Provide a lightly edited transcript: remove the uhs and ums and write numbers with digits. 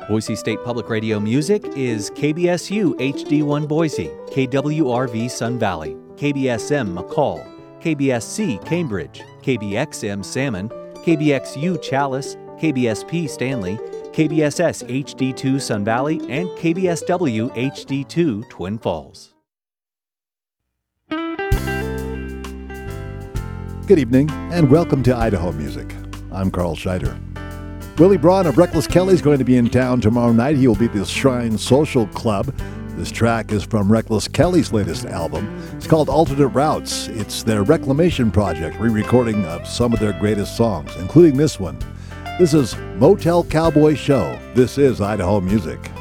Boise State Public Radio music is KBSU HD1 Boise, KWRV Sun Valley, KBSM McCall, KBSC Cambridge, KBXM Salmon, KBXU Chalice, KBSP Stanley, KBSS HD2 Sun Valley, and KBSW HD2 Twin Falls. Good evening, and welcome to Idaho Music. I'm Carl Scheider. Willie Braun of Reckless Kelly is going to be in town tomorrow night. He will be at the Shrine Social Club. This track is from Reckless Kelly's latest album. It's called Alternate Routes. It's their reclamation project, re-recording of some of their greatest songs, including this one. This is Motel Cowboy Show. This is Idaho Music.